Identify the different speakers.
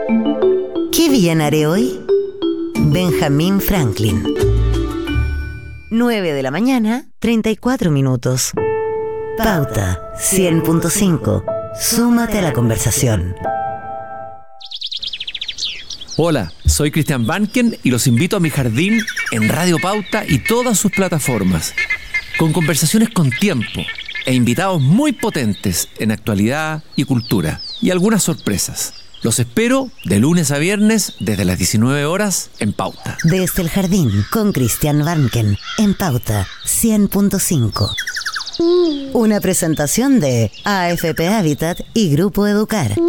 Speaker 1: ¿Qué bien haré hoy? Benjamin Franklin. 9 de la mañana, 34 minutos. Pauta 100.5. Súmate a la conversación.
Speaker 2: Hola, soy Cristian Banken y los invito a mi jardín en Radio Pauta y todas sus plataformas, con conversaciones con tiempo e invitados muy potentes en actualidad y cultura, y algunas sorpresas. Los espero de lunes a viernes desde las 19 horas en Pauta.
Speaker 1: Desde el jardín con Cristian Banken en Pauta 100.5. Una presentación de AFP Habitat y Grupo Educar.